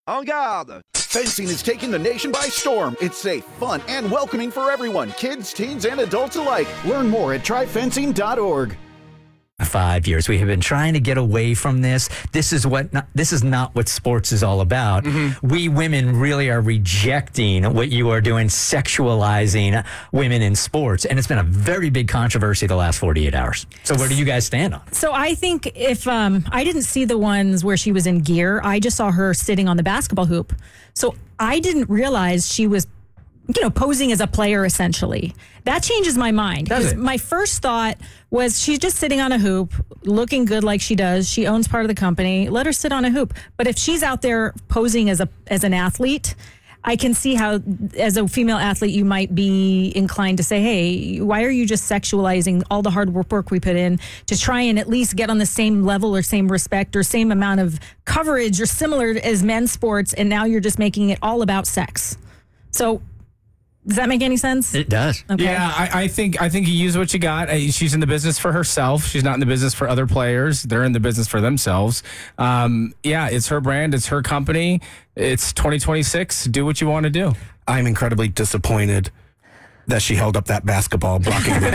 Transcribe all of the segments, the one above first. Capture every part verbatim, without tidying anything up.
En garde! Fencing is taking the nation by storm. It's safe, fun, and welcoming for everyone, kids, teens, and adults alike. Learn more at try fencing dot org. Five years we have been trying to get away from this. This is what not, this is not what sports is all about. Mm-hmm. We women really are rejecting what you are doing, sexualizing women in sports, and it's been a very big controversy the last forty-eight hours. So where do you guys stand on it? So I think if um, I didn't see the ones where she was in gear, I just saw her sitting on the basketball hoop. So I didn't realize she was, you know, posing as a player essentially. That changes my mind. Does it? My first thought was she's just sitting on a hoop, looking good like she does. She owns part of the company. Let her sit on a hoop. But if she's out there posing as a as an athlete, I can see how, as a female athlete, you might be inclined to say, hey, why are you just sexualizing all the hard work we put in to try and at least get on the same level or same respect or same amount of coverage or similar as men's sports, and now you're just making it all about sex. So does that make any sense? It does. Okay. Yeah, I, I think I think you use what you got. Uh, She's in the business for herself. She's not in the business for other players. They're in the business for themselves. Um, yeah, it's her brand. It's her company. It's twenty twenty-six. Do what you want to do. I'm incredibly disappointed that she held up that basketball blocking the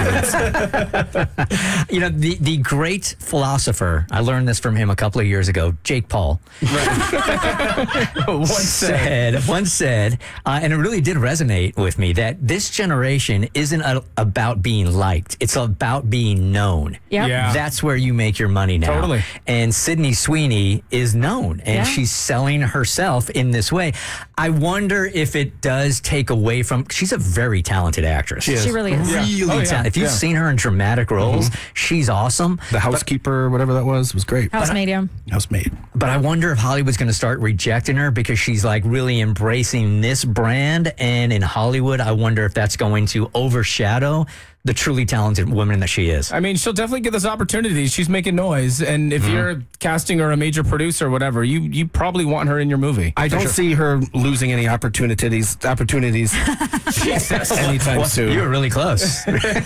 hands. You know, the, the great philosopher, I learned this from him a couple of years ago, Jake Paul. Right. once said, said, once said, uh, and it really did resonate with me, that this generation isn't a, about being liked. It's about being known. Yep. Yeah. That's where you make your money now. Totally. And Sydney Sweeney is known, and Yeah. she's selling herself in this way. I wonder if it does take away from, she's a very talented actress. She is. She really is. Yeah. Really Oh, yeah. talented. If you've Yeah. seen her in dramatic roles, she's awesome. The housekeeper, whatever that was, was great. Housemaid, yeah. Housemaid. But I wonder if Hollywood's going to start rejecting her because she's like really embracing this brand. And in Hollywood, I wonder if that's going to overshadow the truly talented woman that she is. I mean, she'll definitely get those opportunities. She's making noise, and if mm-hmm. you're casting her a major producer or whatever, you you probably want her in your movie. I don't sure. see her losing any opportunities opportunities anytime Well, soon. you were really close.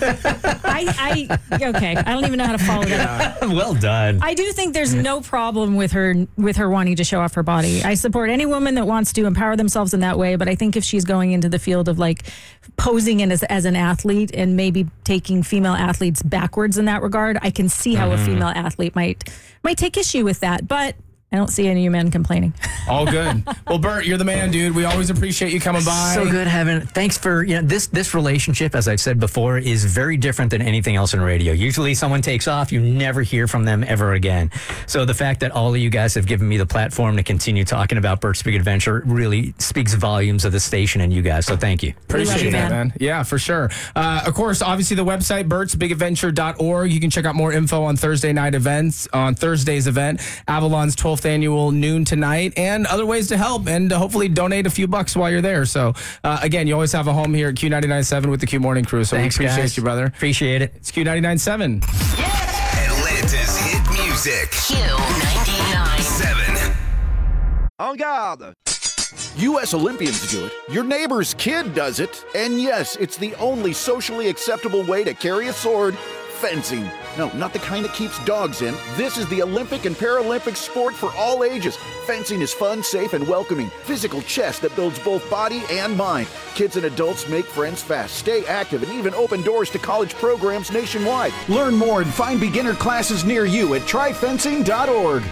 I, I okay. I don't even know how to follow that up. Well done. I do think there's no problem with her with her wanting to show off her body. I support any woman that wants to empower themselves in that way, but I think if she's going into the field of like posing in as, as an athlete and maybe taking female athletes backwards in that regard, I can see how mm-hmm. a female athlete might might take issue with that. But I don't see any of you men complaining. All good. Well, Bert, you're the man, dude. We always appreciate you coming by. So good having. Thanks for you know this this relationship, as I've said before, is very different than anything else in radio. Usually, someone takes off, you never hear from them ever again. So the fact that all of you guys have given me the platform to continue talking about Bert's Big Adventure really speaks volumes of the station and you guys. So thank you. Appreciate you, that, man. man. Yeah, for sure. Uh, of course, obviously the website berts big adventure dot org. You can check out more info on Thursday night events. On Thursday's event, Avalon's twelfth annual noon tonight, and other ways to help and to hopefully donate a few bucks while you're there. So uh, again, you always have a home here at Q ninety-nine point seven with the Q Morning Crew. So Thanks, we appreciate guys. you, brother. Appreciate it. It's Q ninety-nine point seven. Atlanta's hit music. Q ninety-nine point seven. En garde! U S Olympians do it. Your neighbor's kid does it. And yes, it's the only socially acceptable way to carry a sword. Fencing. No, not the kind that keeps dogs in. This is the Olympic and Paralympic sport for all ages. Fencing is fun, safe, and welcoming. Physical chess that builds both body and mind. Kids and adults make friends fast, stay active, and even open doors to college programs nationwide. Learn more and find beginner classes near you at try fencing dot org.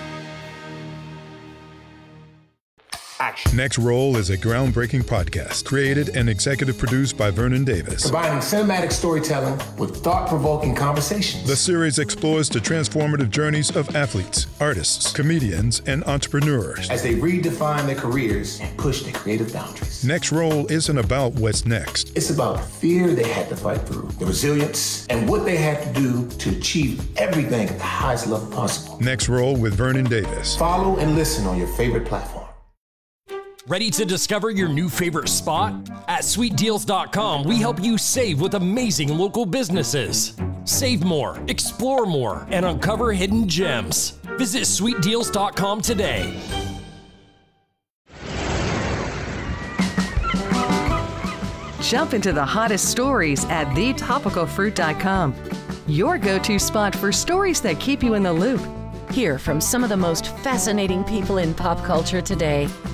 Action. Next Roll is a groundbreaking podcast created and executive produced by Vernon Davis. Combining cinematic storytelling with thought-provoking conversations. The series explores the transformative journeys of athletes, artists, comedians, and entrepreneurs as they redefine their careers and push their creative boundaries. Next Roll isn't about what's next. It's about the fear they had to fight through, the resilience, and what they had to do to achieve everything at the highest level possible. Next Roll with Vernon Davis. Follow and listen on your favorite platform. Ready to discover your new favorite spot? At sweet deals dot com, we help you save with amazing local businesses. Save more, explore more, and uncover hidden gems. Visit sweet deals dot com today. Jump into the hottest stories at the topical fruit dot com. Your go-to spot for stories that keep you in the loop. Hear from some of the most fascinating people in pop culture today.